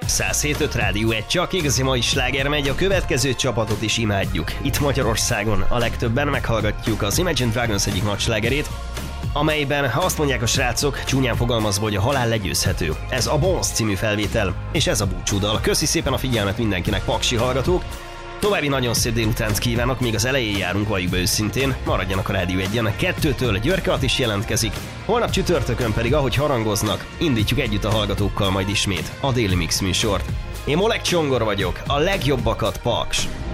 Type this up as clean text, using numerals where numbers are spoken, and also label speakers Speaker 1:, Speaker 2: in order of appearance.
Speaker 1: 107.5 Rádió 1, csak igazi mai sláger megy, a következő csapatot is imádjuk. Itt Magyarországon a legtöbben meghallgatjuk az Imagine Dragons egyik nagy slágerét, amelyben azt mondják a srácok, csúnyán fogalmazva, hogy a halál legyőzhető. Ez a Bones című felvétel, és ez a búcsúdal. Köszi szépen a figyelmet mindenkinek, paksi hallgatók! További nagyon szép délutánt kívánok, még az elején járunk, valljuk be őszintén, maradjanak a Rádió 1-en. 2-től Györke is jelentkezik, holnap csütörtökön pedig, ahogy harangoznak, indítjuk együtt a hallgatókkal majd ismét a Déli Mix műsort. Én Molek Csongor vagyok, a legjobbakat, Paks!